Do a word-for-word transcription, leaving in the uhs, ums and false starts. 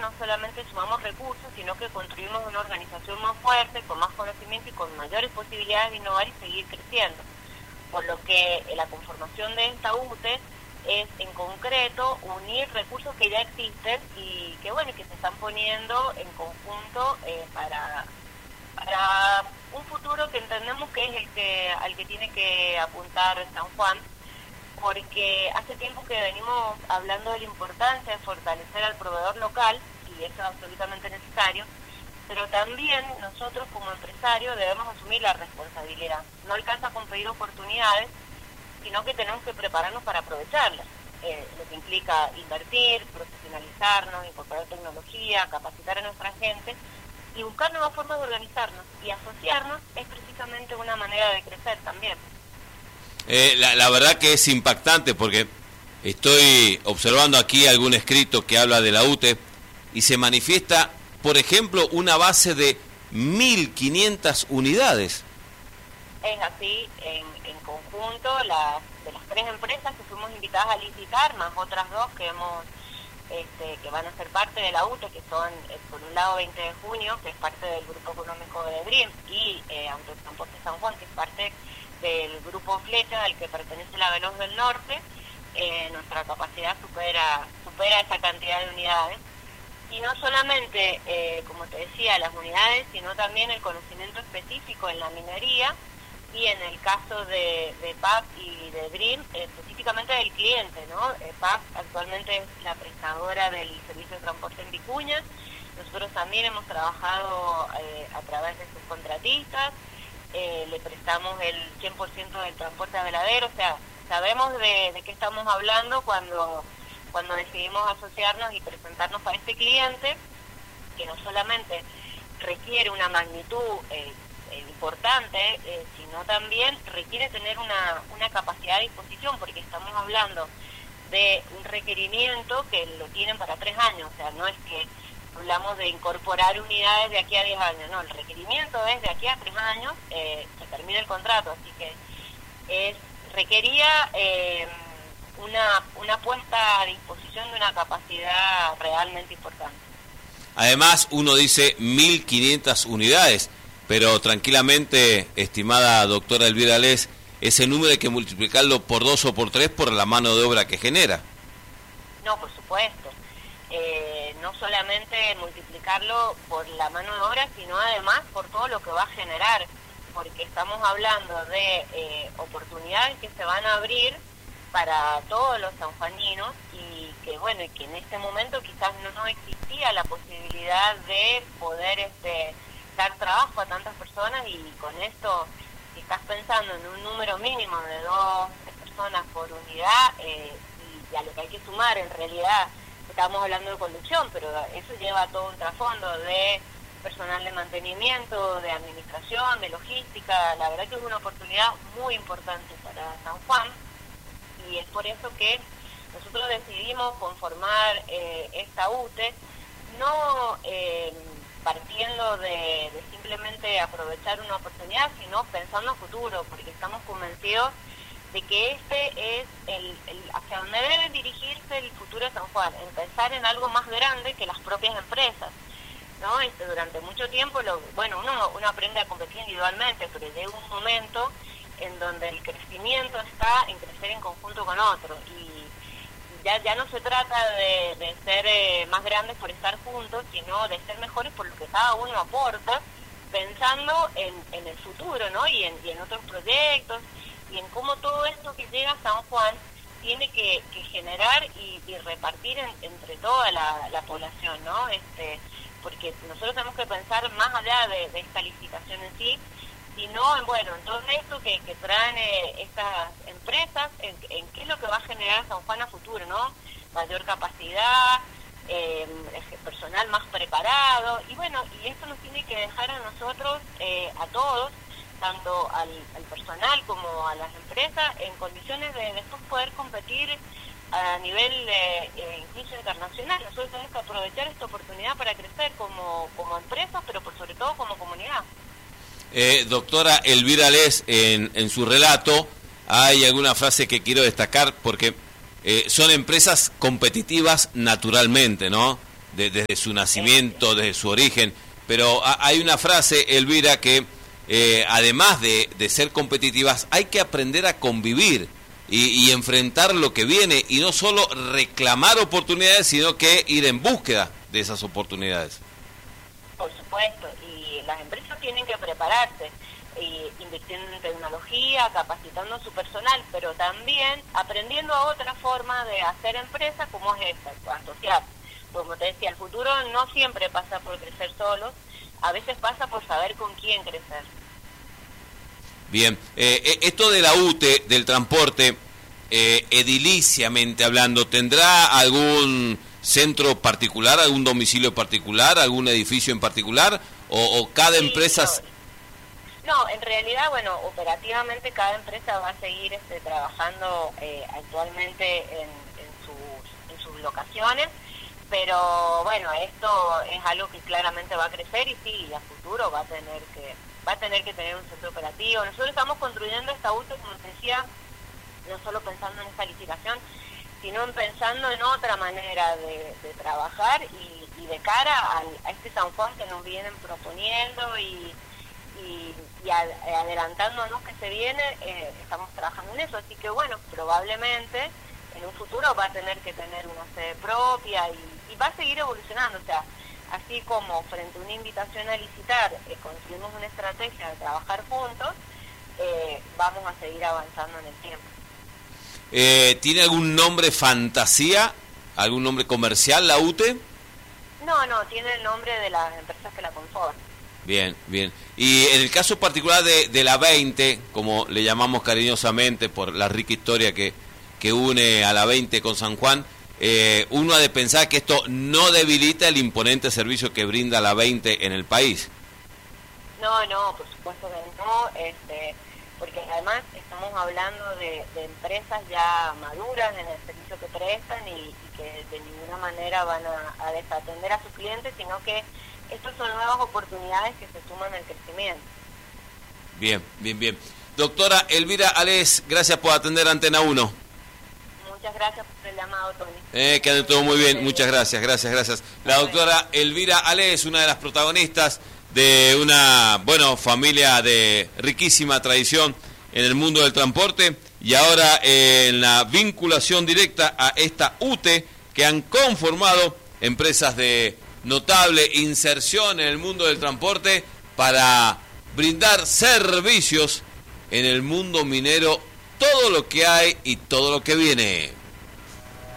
no solamente sumamos recursos, sino que construimos una organización más fuerte, con más conocimiento y con mayores posibilidades de innovar y seguir creciendo. Por lo que la conformación de esta U T E es, en concreto, unir recursos que ya existen y que, bueno, que se están poniendo en conjunto eh, para, para un futuro que entendemos que es el que al que tiene que apuntar San Juan, porque hace tiempo que venimos hablando de la importancia de fortalecer al proveedor local, y eso es absolutamente necesario, pero también nosotros como empresarios debemos asumir la responsabilidad. No alcanza con pedir oportunidades, sino que tenemos que prepararnos para aprovecharlas, eh, lo que implica invertir, profesionalizarnos, incorporar tecnología, capacitar a nuestra gente y buscar nuevas formas de organizarnos, y asociarnos es precisamente una manera de crecer también. Eh, la, la verdad que es impactante, porque estoy observando aquí algún escrito que habla de la U T E y se manifiesta, por ejemplo, una base de mil quinientas unidades. Es así, en, en conjunto, las, de las tres empresas que fuimos invitadas a licitar, más otras dos que hemos este, que van a ser parte de la U T E, que son, eh, por un lado, veinte de junio, que es parte del Grupo Económico de Dream, y eh, Autotransporte San Juan, que es parte del Grupo Flecha, al que pertenece la Veloz del Norte. Eh, nuestra capacidad supera, supera esa cantidad de unidades. Y no solamente, eh, como te decía, las unidades, sino también el conocimiento específico en la minería, y en el caso de, de P A P y de Dream, eh, específicamente del cliente, ¿no? Eh, P A P actualmente es la prestadora del servicio de transporte en Vicuña. Nosotros también hemos trabajado eh, a través de sus contratistas, eh, le prestamos el cien por ciento del transporte a Veladero, o sea, sabemos de, de qué estamos hablando cuando, cuando decidimos asociarnos y presentarnos a este cliente, que no solamente requiere una magnitud eh, importante, eh, sino también requiere tener una, una capacidad de disposición, porque estamos hablando de un requerimiento que lo tienen para tres años, o sea, no es que hablamos de incorporar unidades de aquí a diez años, no, el requerimiento es de aquí a tres años, eh, se termina el contrato, así que es, requería eh, una, una puesta a disposición de una capacidad realmente importante. Además, uno dice mil quinientas unidades, pero tranquilamente, estimada doctora Elvira Les, ese número hay que multiplicarlo por dos o por tres por la mano de obra que genera. No, por supuesto. Eh, no solamente multiplicarlo por la mano de obra, sino además por todo lo que va a generar, porque estamos hablando de eh, oportunidades que se van a abrir para todos los sanjuaninos, y que bueno, y que en este momento quizás no, no existía la posibilidad de poder este dar trabajo a tantas personas, y con esto, si estás pensando en un número mínimo de dos personas por unidad, eh, y, y a lo que hay que sumar, en realidad estamos hablando de conducción, pero eso lleva todo un trasfondo de personal de mantenimiento, de administración, de logística. La verdad que es una oportunidad muy importante para San Juan, y es por eso que nosotros decidimos conformar eh, esta U T E, no eh, partiendo de, de simplemente aprovechar una oportunidad, sino pensando en futuro, porque estamos convencidos de que este es el, el hacia donde debe dirigirse el futuro de San Juan, en pensar en algo más grande que las propias empresas, ¿no? Este, durante mucho tiempo, lo, bueno, uno, uno aprende a competir individualmente, pero llega un momento en donde el crecimiento está en crecer en conjunto con otro, y ya ya no se trata de, de ser eh, más grandes por estar juntos, sino de ser mejores por lo que cada uno aporta, pensando en, en el futuro, ¿no? Y en, y en otros proyectos, y en cómo todo esto que llega a San Juan tiene que, que generar y, y repartir en, entre toda la, la población, ¿no? Este, porque nosotros tenemos que pensar más allá de, de esta licitación en sí, sino en, bueno, en todo esto que, que traen eh, estas empresas, en, en qué es lo que va a generar San Juan a futuro, ¿no? Mayor capacidad, eh, personal más preparado, y bueno, y esto nos tiene que dejar a nosotros, eh, a todos, tanto al, al personal como a las empresas, en condiciones de después poder competir a nivel eh, eh, incluso internacional. Nosotros tenemos que aprovechar esta oportunidad para crecer como, como empresas, pero por sobre todo como comunidad. Eh, doctora Elvira Les, en, en su relato hay alguna frase que quiero destacar, porque eh, son empresas competitivas naturalmente, ¿no? de, desde su nacimiento, desde su origen, pero a, hay una frase, Elvira, que eh, además de, de ser competitivas, hay que aprender a convivir y, y enfrentar lo que viene, y no solo reclamar oportunidades, sino que ir en búsqueda de esas oportunidades. Por supuesto, y las empresas tienen que prepararse, y invirtiendo en tecnología, capacitando a su personal, pero también aprendiendo a otra forma de hacer empresa como es esta, asociar. Como te decía, el futuro no siempre pasa por crecer solos, a veces pasa por saber con quién crecer. Bien, eh, esto de la U T E, del transporte, eh, ediliciamente hablando, ¿tendrá algún centro particular, algún domicilio particular, algún edificio en particular, o, o cada sí, empresa... No. no, en realidad, bueno, operativamente cada empresa va a seguir este, trabajando eh, actualmente en, en, sus, en sus locaciones, pero bueno, esto es algo que claramente va a crecer y sí, a futuro va a tener que va a tener que tener un centro operativo. Nosotros estamos construyendo esta U T E, como te decía, no solo pensando en esta licitación, sino en pensando en otra manera de, de trabajar y, y de cara a, a este San Juan que nos vienen proponiendo y, y, y a, adelantándonos que se viene, eh, estamos trabajando en eso. Así que bueno, probablemente en un futuro va a tener que tener una sede propia y, y va a seguir evolucionando. O sea, así como frente a una invitación a licitar eh, construimos una estrategia de trabajar juntos, eh, vamos a seguir avanzando en el tiempo. Eh, ¿Tiene algún nombre fantasía? ¿Algún nombre comercial la U T E? No, no, tiene el nombre de las empresas que la conforman. Bien, bien. Y en el caso particular de, de la veinte, como le llamamos cariñosamente por la rica historia que, que une a la veinte con San Juan, eh, uno ha de pensar que esto no debilita el imponente servicio que brinda la veinte en el país. No, no, por supuesto que no, este, porque además estamos hablando de, de empresas ya maduras en el servicio que prestan y, y que de ninguna manera van a, a desatender a sus clientes, sino que estas son nuevas oportunidades que se suman al crecimiento. Bien, bien, bien. Doctora Elvira Alés, gracias por atender Antena uno. Muchas gracias por el llamado, Tony. Eh, que ande todo muy bien, muchas gracias, gracias, gracias. La doctora Elvira Alés, una de las protagonistas de una, bueno, familia de riquísima tradición en el mundo del transporte y ahora eh, en la vinculación directa a esta U T E que han conformado empresas de notable inserción en el mundo del transporte para brindar servicios en el mundo minero, todo lo que hay y todo lo que viene.